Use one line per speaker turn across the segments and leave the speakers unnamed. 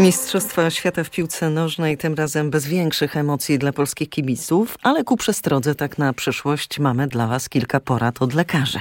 Mistrzostwa świata w piłce nożnej, tym razem bez większych emocji dla polskich kibiców, ale ku przestrodze tak na przyszłość mamy dla Was kilka porad od lekarzy.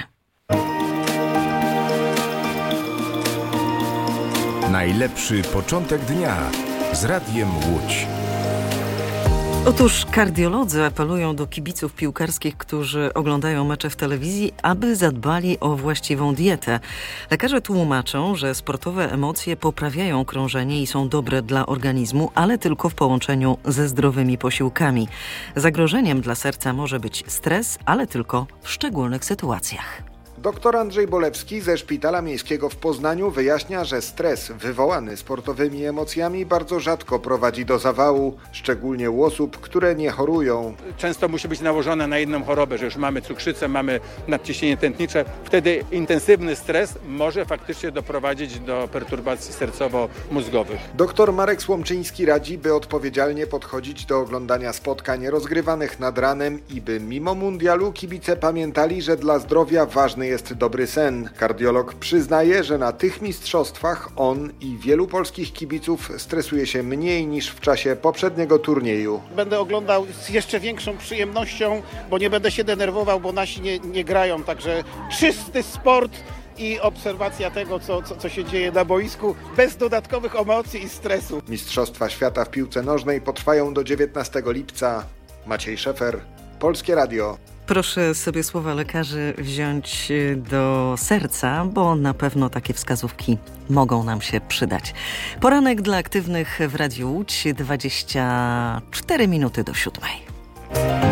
Najlepszy początek dnia z Radiem Łódź.
Otóż kardiolodzy apelują do kibiców piłkarskich, którzy oglądają mecze w telewizji, aby zadbali o właściwą dietę. Lekarze tłumaczą, że sportowe emocje poprawiają krążenie i są dobre dla organizmu, ale tylko w połączeniu ze zdrowymi posiłkami. Zagrożeniem dla serca może być stres, ale tylko w szczególnych sytuacjach.
Dr Andrzej Bolewski ze Szpitala Miejskiego w Poznaniu wyjaśnia, że stres wywołany sportowymi emocjami bardzo rzadko prowadzi do zawału, szczególnie u osób, które nie chorują.
Często musi być nałożone na inną chorobę, że już mamy cukrzycę, mamy nadciśnienie tętnicze. Wtedy intensywny stres może faktycznie doprowadzić do perturbacji sercowo-mózgowych.
Dr Marek Słomczyński radzi, by odpowiedzialnie podchodzić do oglądania spotkań rozgrywanych nad ranem i by mimo mundialu kibice pamiętali, że dla zdrowia ważny jest dobry sen. Kardiolog przyznaje, że na tych mistrzostwach on i wielu polskich kibiców stresuje się mniej niż w czasie poprzedniego turnieju.
Będę oglądał z jeszcze większą przyjemnością, bo nie będę się denerwował, bo nasi nie grają, także czysty sport i obserwacja tego, co się dzieje na boisku, bez dodatkowych emocji i stresu.
Mistrzostwa świata w piłce nożnej potrwają do 19 lipca. Maciej Szefer, Polskie Radio.
Proszę sobie słowa lekarzy wziąć do serca, bo na pewno takie wskazówki mogą nam się przydać. Poranek dla aktywnych w Radiu Łódź, 24 minuty do 7.